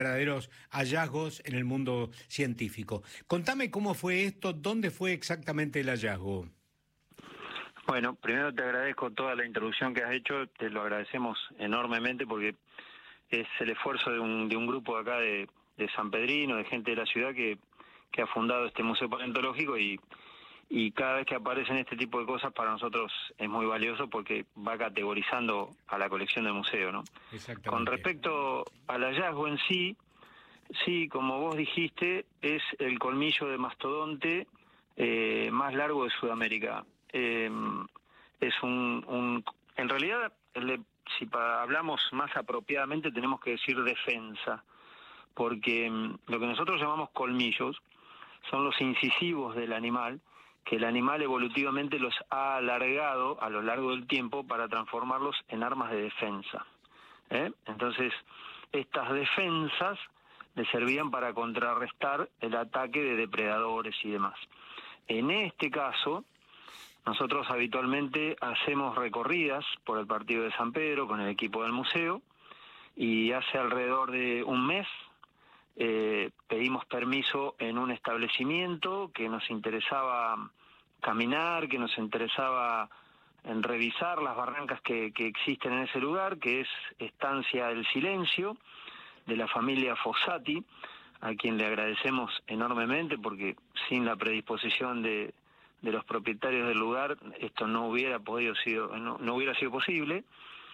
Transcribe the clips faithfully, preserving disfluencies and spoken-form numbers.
verdaderos hallazgos en el mundo científico. Contame cómo fue esto, dónde fue exactamente el hallazgo. Bueno, primero te agradezco toda la introducción que has hecho, te lo agradecemos enormemente porque es el esfuerzo de un, de un grupo acá de, de San Pedrino, de gente de la ciudad que, que ha fundado este museo paleontológico y, y cada vez que aparecen este tipo de cosas para nosotros es muy valioso porque va categorizando a la colección del museo, ¿no? Exactamente. Con respecto al hallazgo en sí, sí, como vos dijiste, es el colmillo de mastodonte eh, más largo de Sudamérica. Eh, es un, un, en realidad, el, si pa, hablamos más apropiadamente, tenemos que decir defensa, porque um, lo que nosotros llamamos colmillos son los incisivos del animal, que el animal evolutivamente los ha alargado a lo largo del tiempo para transformarlos en armas de defensa. ¿eh? Entonces, estas defensas le servían para contrarrestar el ataque de depredadores y demás. En este caso, nosotros habitualmente hacemos recorridas por el partido de San Pedro con el equipo del museo y hace alrededor de un mes eh, pedimos permiso en un establecimiento que nos interesaba caminar, que nos interesaba en revisar las barrancas que, que existen en ese lugar, que es Estancia del Silencio, de la familia Fossati, a quien le agradecemos enormemente porque sin la predisposición de de los propietarios del lugar, esto no hubiera podido sido, no, no hubiera sido posible.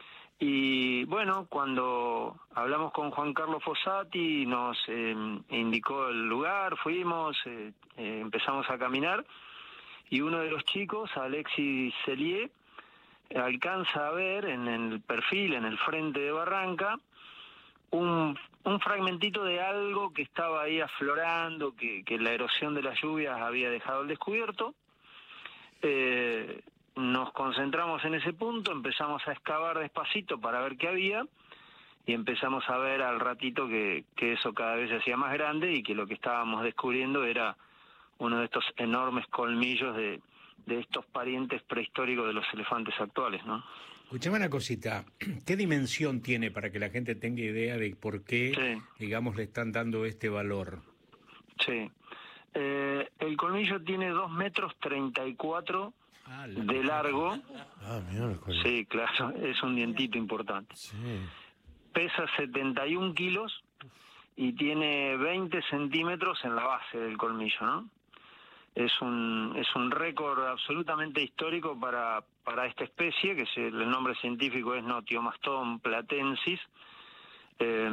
Y bueno, cuando hablamos con Juan Carlos Fossati, nos eh, indicó el lugar, fuimos, eh, eh, empezamos a caminar, y uno de los chicos, Alexis Cellier, alcanza a ver en el perfil, en el frente de barranca, un, un fragmentito de algo que estaba ahí aflorando, que, que la erosión de las lluvias había dejado al descubierto. Eh, nos concentramos en ese punto, empezamos a excavar despacito para ver qué había y empezamos a ver al ratito que, que eso cada vez se hacía más grande y que lo que estábamos descubriendo era uno de estos enormes colmillos de, de estos parientes prehistóricos de los elefantes actuales, ¿no? Escuchame una cosita, ¿qué dimensión tiene para que la gente tenga idea de por qué, sí. digamos, le están dando este valor? Sí. Eh, el colmillo tiene dos metros treinta y cuatro ah, de largo. Ah, miércoles. Sí, claro, es un dientito importante. Sí. Pesa setenta y un kilos y tiene veinte centímetros en la base del colmillo, ¿no? Es un es un récord absolutamente histórico para para esta especie, que es, el nombre científico es Notiomaston platensis. Eh,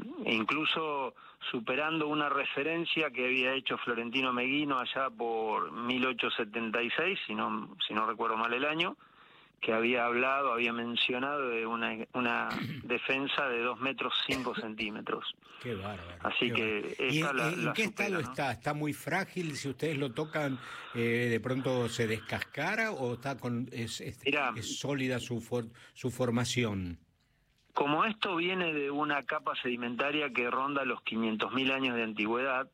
incluso superando una referencia que había hecho Florentino Meguino allá por mil ochocientos setenta y seis, si no, si no recuerdo mal el año, que había hablado, había mencionado de una, una defensa de dos metros cinco centímetros. Qué bárbaro. Así qué que bárbaro. esta ¿Y, la, ¿En la qué supera, estado ¿no? está? ¿Está muy frágil? Si ustedes lo tocan, eh, ¿de pronto se descascara o está con es, es, Mirá, es sólida su, for, su formación? Como esto viene de una capa sedimentaria que ronda los quinientos mil años de antigüedad,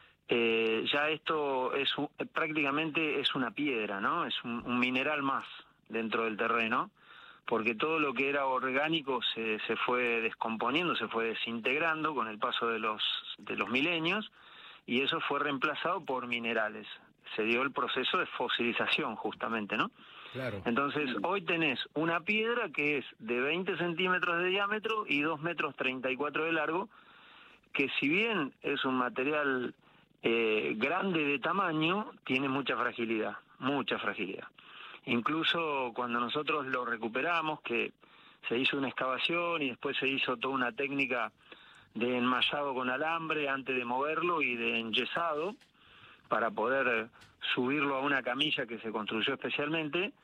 eh, ya esto es un, prácticamente es una piedra, ¿no? Es un, un mineral más dentro del terreno, porque todo lo que era orgánico se, se fue descomponiendo, se fue desintegrando con el paso de los, de los milenios, y eso fue reemplazado por minerales. Se dio el proceso de fosilización, justamente, ¿no? Claro. Entonces, hoy tenés una piedra que es de veinte centímetros de diámetro y dos metros treinta y cuatro de largo, que si bien es un material eh, grande de tamaño, tiene mucha fragilidad, mucha fragilidad. Incluso cuando nosotros lo recuperamos, que se hizo una excavación y después se hizo toda una técnica de enmallado con alambre antes de moverlo y de enyesado, para poder subirlo a una camilla que se construyó especialmente,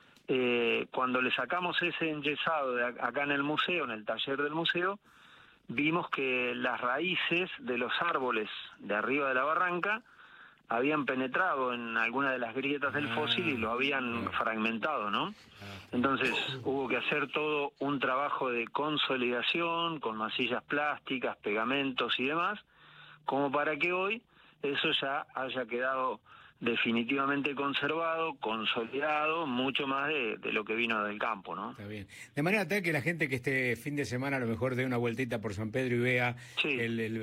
eh, cuando le sacamos ese enyesado de acá en el museo, en el taller del museo, vimos que las raíces de los árboles de arriba de la barranca habían penetrado en alguna de las grietas del ah, fósil y lo habían ah, fragmentado, ¿no? Ah, Entonces hubo que hacer todo un trabajo de consolidación con masillas plásticas, pegamentos y demás, como para que hoy eso ya haya quedado definitivamente conservado, consolidado, mucho más de, de lo que vino del campo, ¿no? Está bien. De manera tal que la gente que este fin de semana a lo mejor dé una vueltita por San Pedro y vea sí. el, el